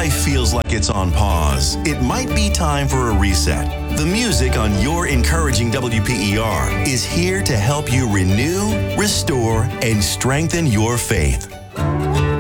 life feels like it's on pause, it might be time for a reset. The music on your encouraging WPER is here to help you renew, restore, and strengthen your faith.